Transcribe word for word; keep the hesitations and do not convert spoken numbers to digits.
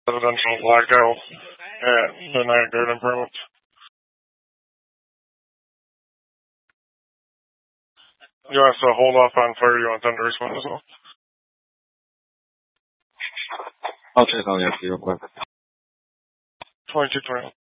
residential blackout at the Night Guard Improvements. You want us to hold off on fire? You want them to respond as well? I'll check on the F D real quick. twenty-two twenty.